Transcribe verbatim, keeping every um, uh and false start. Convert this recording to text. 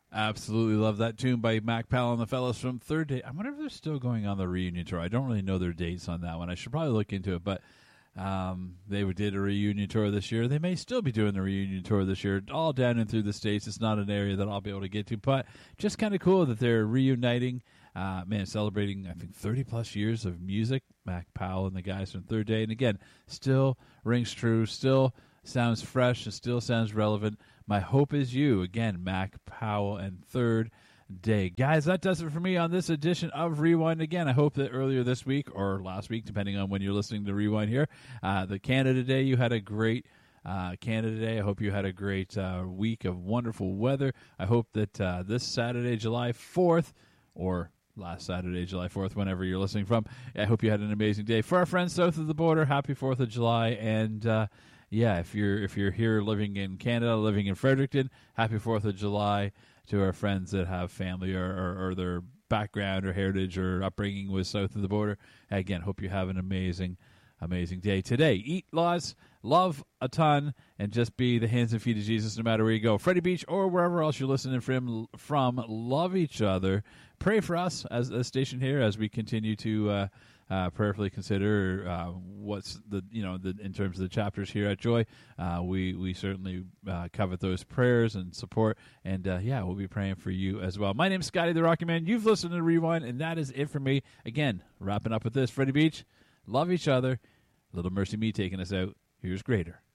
Absolutely love that tune by Mac Powell and the fellas from Third Day. I wonder if they're still going on the reunion tour. I don't really know their dates on that one. I should probably look into it, but um, they did a reunion tour this year. They may still be doing the reunion tour this year, all down and through the States. It's not an area that I'll be able to get to, but just kind of cool that they're reuniting. Uh, man, celebrating, I think, thirty-plus years of music. Mac Powell and the guys from Third Day. And again, still rings true, still sounds fresh, and still sounds relevant. My hope is you. Again, Mac Powell and Third Day. Guys, that does it for me on this edition of Rewind. Again, I hope that earlier this week or last week, depending on when you're listening to Rewind here, uh, the Canada Day, you had a great uh, Canada Day. I hope you had a great uh, week of wonderful weather. I hope that uh, this Saturday, July fourth, or last Saturday, July fourth, whenever you're listening from, I hope you had an amazing day. For our friends south of the border, happy fourth of July. And uh, yeah, if you're if you're here living in Canada, living in Fredericton, happy fourth of July to our friends that have family or, or, or their background or heritage or upbringing was south of the border. Again, hope you have an amazing, amazing day today. Eat lots, love a ton, and just be the hands and feet of Jesus no matter where you go. Freddie Beach or wherever else you're listening from, from love each other. Pray for us as a station here as we continue to uh, uh, prayerfully consider uh, what's the you know the, in terms of the chapters here at Joy. Uh, we we certainly uh, covet those prayers and support, and uh, yeah, we'll be praying for you as well. My name's Scotty the Rocky Man. You've listened to Rewind, and that is it for me. Again, wrapping up with this, Freddie Beach, love each other. Little Mercy Me taking us out. Here's Greater.